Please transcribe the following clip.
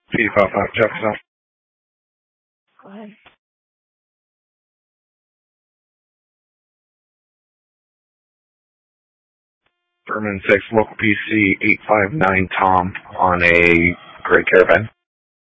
P55 Jefferson. Go ahead. Berman 6, local PC 859 Tom on a gray caravan.